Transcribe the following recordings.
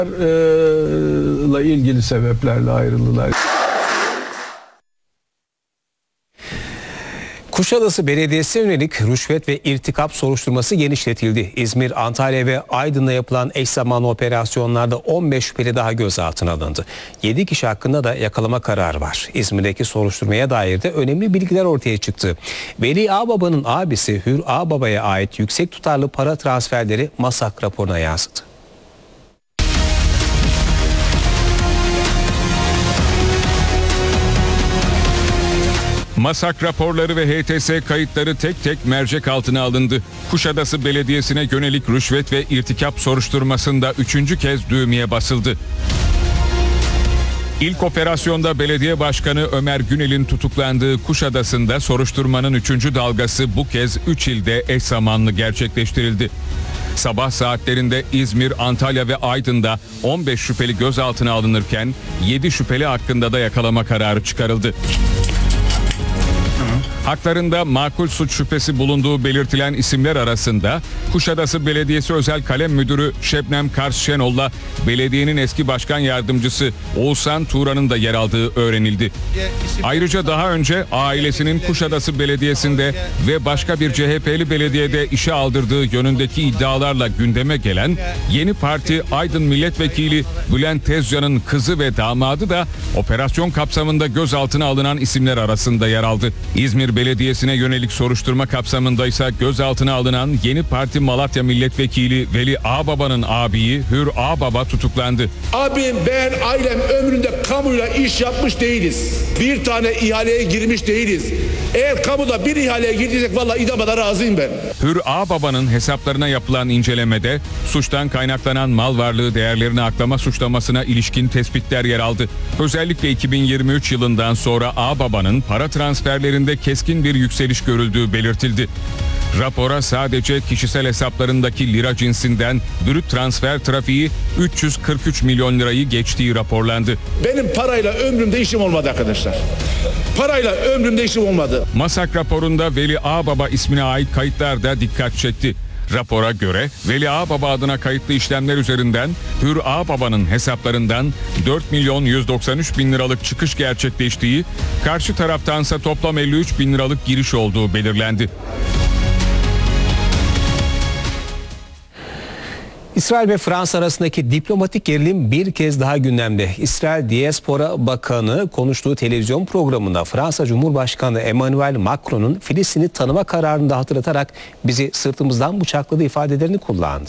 ilgili sebeplerle ayrıldılar. Kuşadası Belediyesi'ne yönelik rüşvet ve irtikap soruşturması genişletildi. İzmir, Antalya ve Aydın'da yapılan eş zamanlı operasyonlarda 15 şüpheli daha gözaltına alındı. 7 kişi hakkında da yakalama kararı var. İzmir'deki soruşturmaya dair de önemli bilgiler ortaya çıktı. Veli Ağbaba'nın abisi Hür Ağbaba'ya ait yüksek tutarlı para transferleri MASAK raporuna yansıdı. MASAK raporları ve HTS kayıtları tek tek mercek altına alındı. Kuşadası Belediyesi'ne yönelik rüşvet ve irtikap soruşturmasında 3. kez düğmeye basıldı. İlk operasyonda belediye başkanı Ömer Günel'in tutuklandığı Kuşadası'nda soruşturmanın 3. dalgası bu kez 3 ilde eş zamanlı gerçekleştirildi. Sabah saatlerinde İzmir, Antalya ve Aydın'da 15 şüpheli gözaltına alınırken 7 şüpheli hakkında da yakalama kararı çıkarıldı. Haklarında makul suç şüphesi bulunduğu belirtilen isimler arasında Kuşadası Belediyesi Özel Kalem Müdürü Şebnem Kars Şenol'la belediyenin eski başkan yardımcısı Oğuzhan Turan'ın da yer aldığı öğrenildi. Ayrıca daha önce ailesinin Kuşadası Belediyesi'nde ve başka bir CHP'li belediyede işe aldırdığı yönündeki iddialarla gündeme gelen Yeni Parti Aydın Milletvekili Bülent Tezcan'ın kızı ve damadı da operasyon kapsamında gözaltına alınan isimler arasında yer aldı. İzmir Belediyesi'ne yönelik soruşturma kapsamında ise gözaltına alınan Yeni Parti Malatya Milletvekili Veli Ağbaba'nın abiyi Hür Ağbaba tutuklandı. Abim, ben, ailem ömründe kamuyla iş yapmış değiliz. Bir tane ihaleye girmiş değiliz. Eğer kamuda bir ihaleye girdiysek vallahi idama da razıyım ben. Hür Ağbaba'nın hesaplarına yapılan incelemede suçtan kaynaklanan mal varlığı değerlerini aklama suçlamasına ilişkin tespitler yer aldı. Özellikle 2023 yılından sonra Ağbaba'nın para transferlerinde keskin bir yükseliş görüldüğü belirtildi. Rapora sadece kişisel hesaplarındaki lira cinsinden brüt transfer trafiği 343 milyon lirayı geçtiği raporlandı. Benim parayla ömrümde işim olmadı arkadaşlar. Parayla ömrümde işim olmadı. MASAK raporunda Veli Ağbaba ismine ait kayıtlar da dikkat çekti. Rapora göre Veli Ağbaba adına kayıtlı işlemler üzerinden Hür Ağbaba'nın hesaplarından 4 milyon 193 bin liralık çıkış gerçekleştiği, karşı taraftansa toplam 53 bin liralık giriş olduğu belirlendi. İsrail ve Fransa arasındaki diplomatik gerilim bir kez daha gündemde. İsrail Diaspora Bakanı konuştuğu televizyon programında Fransa Cumhurbaşkanı Emmanuel Macron'un Filistin'i tanıma kararını da hatırlatarak bizi sırtımızdan bıçakladı ifadelerini kullandı.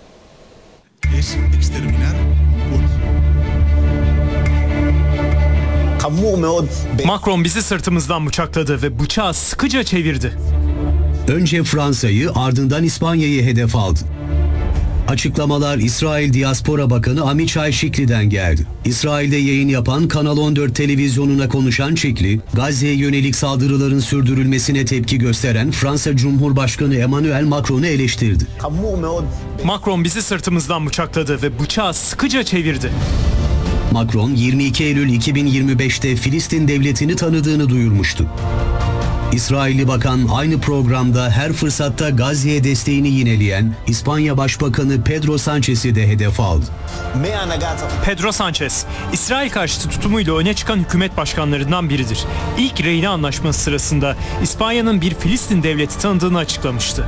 Macron bizi sırtımızdan bıçakladı ve bıçağı sıkıca çevirdi. Önce Fransa'yı, ardından İspanya'yı hedef aldı. Açıklamalar İsrail Diaspora Bakanı Amichai Şikli'den geldi. İsrail'de yayın yapan Kanal 14 televizyonuna konuşan Şikli, Gazze'ye yönelik saldırıların sürdürülmesine tepki gösteren Fransa Cumhurbaşkanı Emmanuel Macron'u eleştirdi. Macron bizi sırtımızdan bıçakladı ve bıçağı sıkıca çevirdi. Macron 22 Eylül 2025'te Filistin devletini tanıdığını duyurmuştu. İsrailli bakan aynı programda her fırsatta Gazze'ye desteğini yineleyen İspanya Başbakanı Pedro Sanchez'i de hedef aldı. Pedro Sanchez, İsrail karşıtı tutumuyla öne çıkan hükümet başkanlarından biridir. İlk Reyna Anlaşması sırasında İspanya'nın bir Filistin devleti tanıdığını açıklamıştı.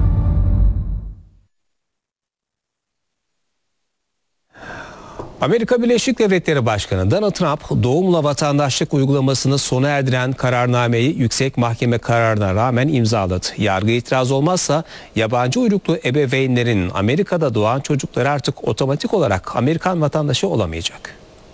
Amerika Birleşik Devletleri Başkanı Donald Trump, doğumla vatandaşlık uygulamasını sona erdiren kararnameyi Yüksek Mahkeme kararına rağmen imzaladı. Yargı itiraz olmazsa yabancı uyruklu ebeveynlerin Amerika'da doğan çocukları artık otomatik olarak Amerikan vatandaşı olamayacak.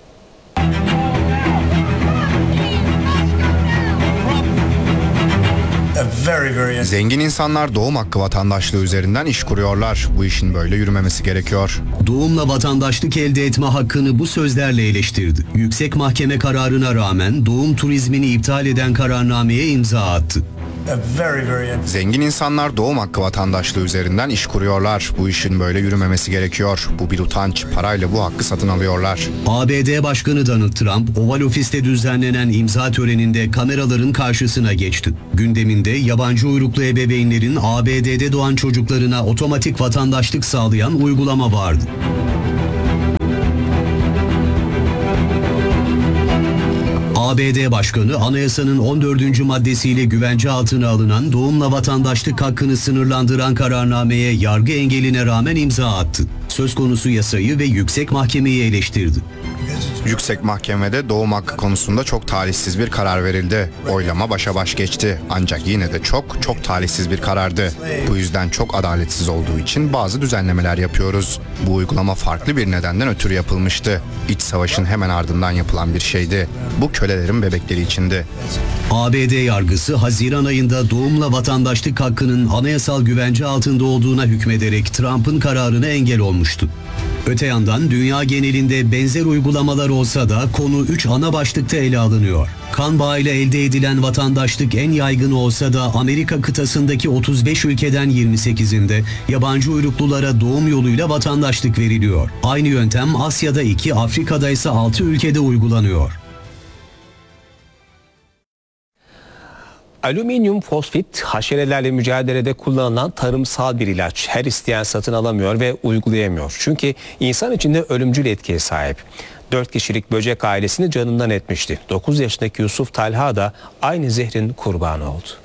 Zengin insanlar doğum hakkı vatandaşlığı üzerinden iş kuruyorlar. Bu işin böyle yürümemesi gerekiyor. Doğumla vatandaşlık elde etme hakkını bu sözlerle eleştirdi. Yüksek Mahkeme kararına rağmen doğum turizmini iptal eden kararnameye imza attı. Zengin insanlar doğum hakkı vatandaşlığı üzerinden iş kuruyorlar. Bu işin böyle yürümemesi gerekiyor. Bu bir utanç. Parayla bu hakkı satın alıyorlar. ABD Başkanı Donald Trump, Oval Ofis'te düzenlenen imza töreninde kameraların karşısına geçti. Gündeminde yabancı uyruklu ebeveynlerin ABD'de doğan çocuklarına otomatik vatandaşlık sağlayan uygulama vardı. ABD Başkanı anayasanın 14. maddesiyle güvence altına alınan doğumla vatandaşlık hakkını sınırlandıran kararnameye yargı engeline rağmen imza attı. Söz konusu yasayı ve yüksek mahkemeyi eleştirdi. Yüksek Mahkemede doğum hakkı konusunda çok talihsiz bir karar verildi. Oylama başa baş geçti. Ancak yine de çok talihsiz bir karardı. Bu yüzden çok adaletsiz olduğu için bazı düzenlemeler yapıyoruz. Bu uygulama farklı bir nedenden ötürü yapılmıştı. İç savaşın hemen ardından yapılan bir şeydi. Bu kölelerin bebekleri içindi. ABD yargısı Haziran ayında doğumla vatandaşlık hakkının anayasal güvence altında olduğuna hükmederek Trump'ın kararına engel olmuştu. Öte yandan dünya genelinde benzer uygulamalar olsa da konu 3 ana başlıkta ele alınıyor. Kan bağıyla elde edilen vatandaşlık en yaygın olsa da Amerika kıtasındaki 35 ülkeden 28'inde yabancı uyruklulara doğum yoluyla vatandaşlık veriliyor. Aynı yöntem Asya'da 2, Afrika'da ise 6 ülkede uygulanıyor. Alüminyum fosfit haşerelerle mücadelede kullanılan tarımsal bir ilaç. Her isteyen satın alamıyor ve uygulayamıyor. Çünkü insan içinde ölümcül etkiye sahip. 4 kişilik böcek ailesini canından etmişti. 9 yaşındaki Yusuf Talha da aynı zehrin kurbanı oldu.